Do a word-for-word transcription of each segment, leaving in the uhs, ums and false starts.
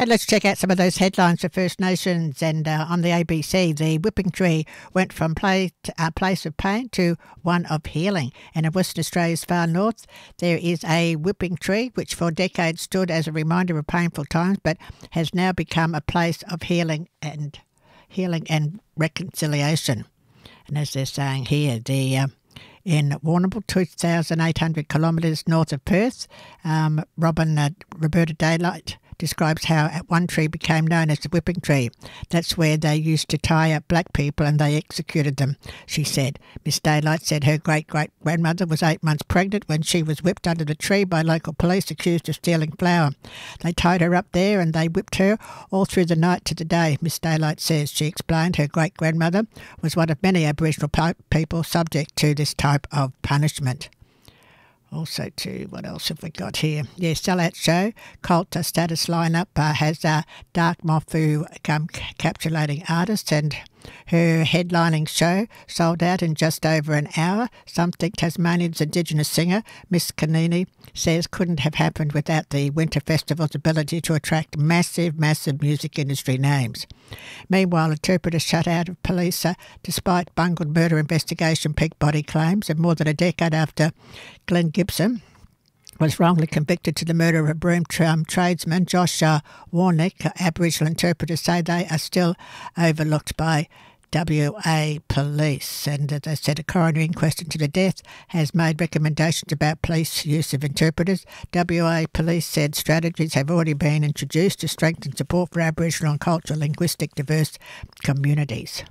And let's check out some of those headlines for First Nations. And uh, on the A B C, the whipping tree went from play to, uh, place of pain to one of healing. And in Western Australia's far north, there is a whipping tree which for decades stood as a reminder of painful times, but has now become a place of healing and healing and reconciliation. And as they're saying here, the uh, in Warrnambool, two thousand eight hundred kilometres north of Perth, um, Robin uh, Roberta Daylight describes how one tree became known as the whipping tree. That's where they used to tie up black people and they executed them, she said. Miss Daylight said her great-great-grandmother was eight months pregnant when she was whipped under the tree by local police accused of stealing flour. They tied her up there and they whipped her all through the night to the day, Miss Daylight says. She explained her great-grandmother was one of many Aboriginal people subject to this type of punishment. Also, too, what else have we got here? Yeah, Sellout Show, Cult uh, status lineup uh, has uh, Dark Mofu um, capitulating artist, and her headlining show sold out in just over an hour. Something Tasmanian's Indigenous singer, Miss Kanini, says couldn't have happened without the Winter Festival's ability to attract massive, massive music industry names. Meanwhile, interpreters shut out of police uh, despite bungled murder investigation peak body claims, and more than a decade after Glenn Gibson was wrongly convicted to the murder of a Broome um, tradesman, Josh uh, Warnick. Aboriginal interpreters say they are still overlooked by W A police. And as I said, a coroner inquest into the death has made recommendations about police use of interpreters. W A police said strategies have already been introduced to strengthen support for Aboriginal and cultural linguistic diverse communities.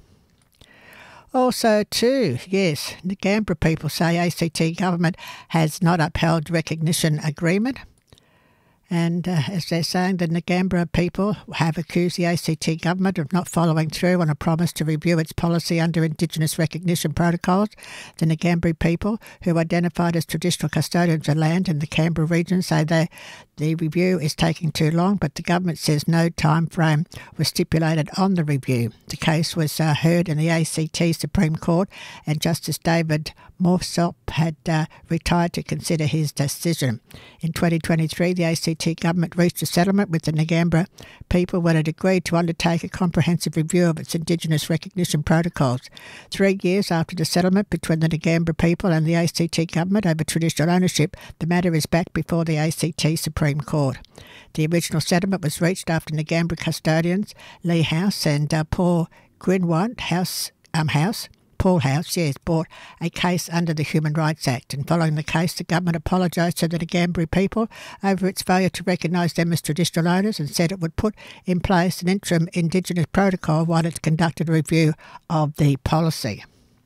Also, too, yes, the Ngambra people say A C T government has not upheld recognition agreement. And uh, as they're saying, the Ngambra people have accused the A C T government of not following through on a promise to review its policy under Indigenous recognition protocols. The Ngambri people, who identified as traditional custodians of land in the Canberra region, say they, the review is taking too long, but the government says no time frame was stipulated on the review. The case was uh, heard in the A C T Supreme Court, and Justice David Morsop had uh, retired to consider his decision. In twenty twenty-three, the A C T government reached a settlement with the Ngambra people when it agreed to undertake a comprehensive review of its Indigenous recognition protocols. Three years after the settlement between the Ngambra people and the A C T government over traditional ownership, the matter is back before the A C T Supreme Court. The original settlement was reached after Ngambra custodians Lee House and uh, Paul Grinwant House, um, House Paul House, yes, brought a case under the Human Rights Act, and following the case, the government apologised to the Ngambri people over its failure to recognise them as traditional owners and said it would put in place an interim Indigenous protocol while it conducted a review of the policy.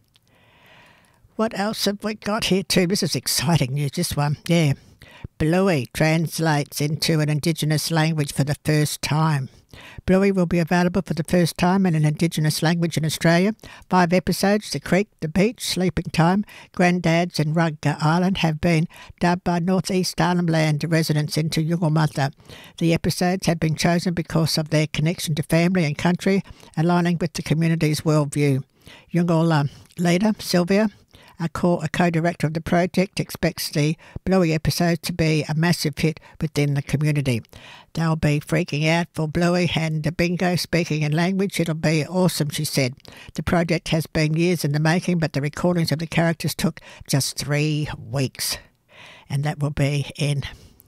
What else have we got here too? This is exciting news, this one. Yeah. Bluey translates into an Indigenous language for the first time. Bluey will be available for the first time in an Indigenous language in Australia. Five episodes, The Creek, The Beach, Sleeping Time, Granddads and Rugger Island, have been dubbed by North East Arnhem Land residents into Yugulmutha. The episodes have been chosen because of their connection to family and country, aligning with the community's worldview. Yugul uh, leader Sylvia, A, co- a co-director of the project, expects the Bluey episode to be a massive hit within the community. They'll be freaking out for Bluey and the bingo speaking in language. It'll be awesome, she said. The project has been years in the making, but the recordings of the characters took just three weeks. And that will be in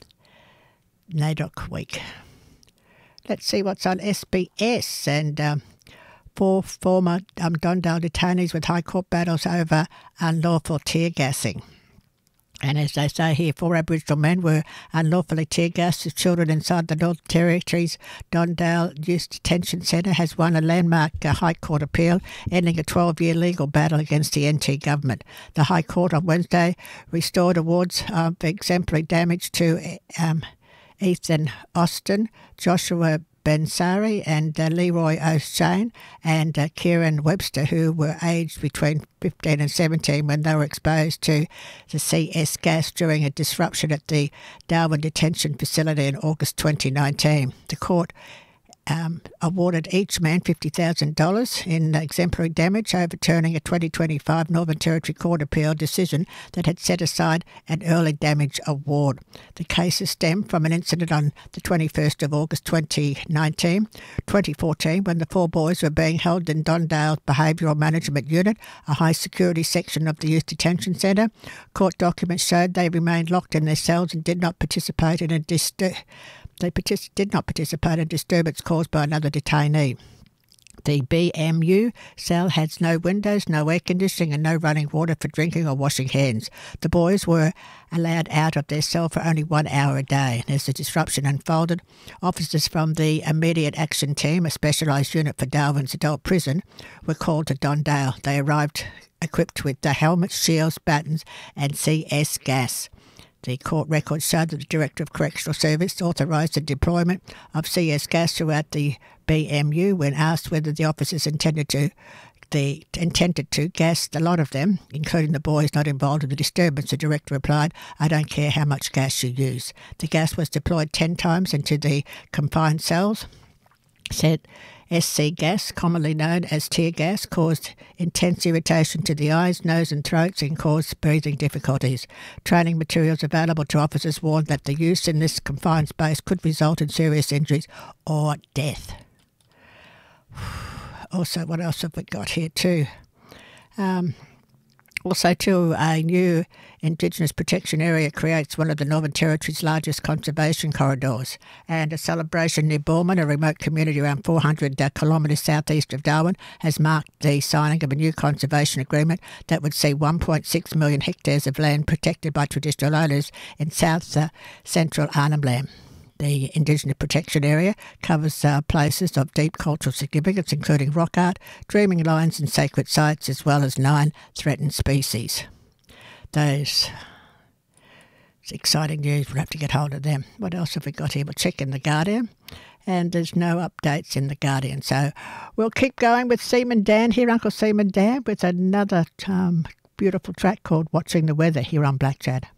NAIDOC week. Let's see what's on S B S. And Um, Four former um, Dondale detainees with High Court battles over unlawful tear gassing. And as they say here, four Aboriginal men were unlawfully tear gassed as children inside the Northern Territory's Dondale Youth Detention Centre has won a landmark uh, High Court appeal, ending a twelve-year legal battle against the N T government. The High Court on Wednesday restored awards of exemplary damage to um, Ethan Austin, Joshua Bensari and uh, Leroy O'Shane and uh, Kieran Webster, who were aged between fifteen and seventeen when they were exposed to the C S gas during a disruption at the Darwin Detention Facility in August twenty nineteen. The court um, awarded each man fifty thousand dollars in exemplary damage, overturning a twenty twenty-five Northern Territory Court appeal decision that had set aside an early damage award. The cases stemmed from an incident on the twenty-first of August twenty nineteen, twenty fourteen, when the four boys were being held in Dondale's Behavioural Management Unit, a high-security section of the Youth Detention Centre. Court documents showed they remained locked in their cells and did not participate in a distur- they partic- did not participate in disturbance caused by another detainee. The B M U cell has no windows, no air conditioning and no running water for drinking or washing hands. The boys were allowed out of their cell for only one hour a day. As the disruption unfolded, officers from the Immediate Action Team, a specialised unit for Darwin's adult prison, were called to Dondale. They arrived equipped with the helmets, shields, batons and C S gas. The court records showed that the Director of Correctional Service authorised the deployment of C S gas throughout the B M U when asked whether the officers intended to the intended to gas the lot of them, including the boys not involved in the disturbance. The director replied, "I don't care how much gas you use." The gas was deployed ten times into the confined cells. Said S C gas, commonly known as tear gas, caused intense irritation to the eyes, nose and throats and caused breathing difficulties. Training materials available to officers warned that the use in this confined space could result in serious injuries or death. Also, what else have we got here too? Um, also, too, a new Indigenous protection area creates one of the Northern Territory's largest conservation corridors, and a celebration near Bulman, a remote community around four hundred uh, kilometres southeast of Darwin, has marked the signing of a new conservation agreement that would see one point six million hectares of land protected by traditional owners in south uh, central Arnhem Land. The Indigenous Protection Area covers uh, places of deep cultural significance, including rock art, dreaming lines and sacred sites, as well as nine threatened species. Those it's exciting news. We'll have to get hold of them. What else have we got here? We'll check in The Guardian, and there's no updates in The Guardian. So we'll keep going with Seaman Dan here, Uncle Seaman Dan, with another um, beautiful track called Watching the Weather here on Black Chat.